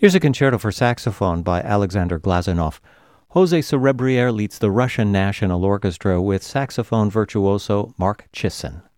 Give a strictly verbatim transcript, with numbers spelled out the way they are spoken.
Here's a concerto for saxophone by Alexander Glazunov. Jose Cerebriere leads the Russian National Orchestra with saxophone virtuoso Mark Chisin.